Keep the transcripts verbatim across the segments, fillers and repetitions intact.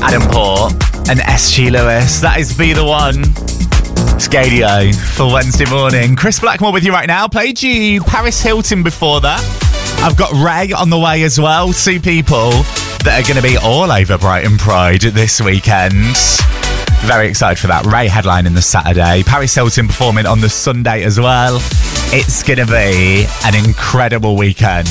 Adam Port and S G Lewis. That is Be The One. It's Gadio for Wednesday morning. Chris Blackmore with you right now. Played you Paris Hilton before that. I've got Ray on the way as well. Two people that are going to be all over Brighton Pride this weekend. Very excited for that. Ray headlining the Saturday. Paris Hilton performing on the Sunday as well. It's going to be an incredible weekend.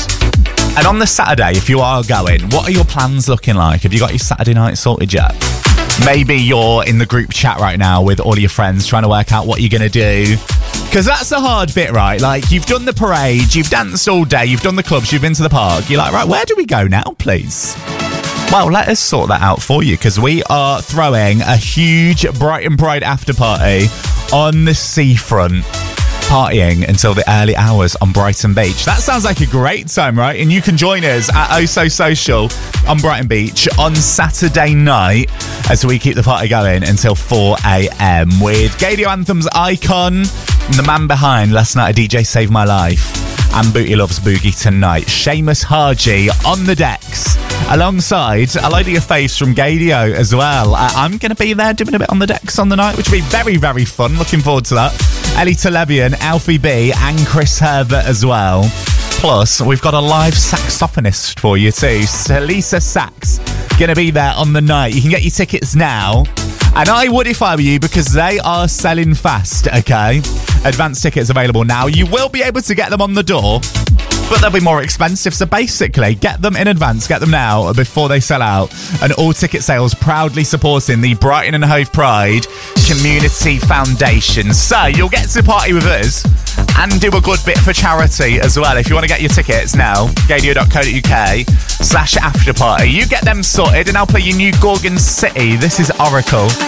And on the Saturday, if you are going, what are your plans looking like? Have you got your Saturday night sorted yet? Maybe you're in the group chat right now with all your friends trying to work out what you're going to do. Because that's the hard bit, right? Like, you've done the parade, you've danced all day, you've done the clubs, you've been to the park. You're like, right, where do we go now, please? Well, let us sort that out for you, because we are throwing a huge Brighton Pride after party on the seafront. Partying until the early hours on Brighton Beach. That sounds like a great time, right? And you can join us at Oh So Social on Brighton Beach on Saturday night as we keep the party going until four a.m. with Gadio Anthem's Icon, the man behind Last Night a D J Saved My Life, and Booty Loves Boogie Tonight. Seamus Haji on the decks, alongside a load of your faves from Gadio as well. Uh, I'm going to be there doing a bit on the decks on the night, which will be very, very fun. Looking forward to that. Ellie Telebian, Alfie B, and Chris Herbert as well. Plus, we've got a live saxophonist for you too. Salisa Sax, going to be there on the night. You can get your tickets now. And I would if I were you, because they are selling fast, okay? Advance tickets available now. You will be able to get them on the door, but they'll be more expensive. So basically, get them in advance, get them now before they sell out. And all ticket sales proudly supporting the Brighton and Hove Pride Community Foundation. So you'll get to party with us and do a good bit for charity as well. If you want to get your tickets now, gadio.co.uk slash after party. You get them sorted and I'll play you new Gorgon City. This is Oracle.